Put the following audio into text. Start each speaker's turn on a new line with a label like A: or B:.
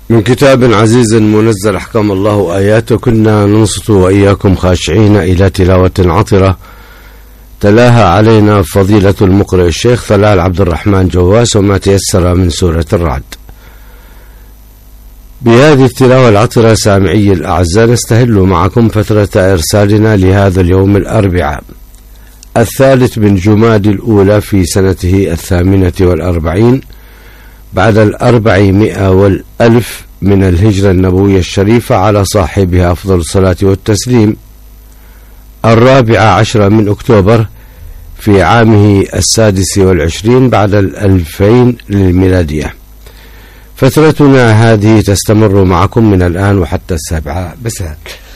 A: من كتاب عزيز منزل أحكم الله آياته، كنا ننصت وإياكم خاشعين إلى تلاوة عطرة تلاها علينا فضيلة المقرئ الشيخ ثلال عبد الرحمن جواس، وما تيسر من سورة الرعد. بهذه التلاوة العطرة سامعي الأعزاء نستهل معكم فترة إرسالنا لهذا اليوم الأربعاء 3 من جمادى الأولى في سنته 48 بعد 400 والألف من الهجرة النبوية الشريفة، على صاحبها أفضل الصلاة والتسليم، 14 من أكتوبر في عامه 26 بعد 2000 للميلادية. فترتنا هذه تستمر معكم من الآن وحتى 7 مساء.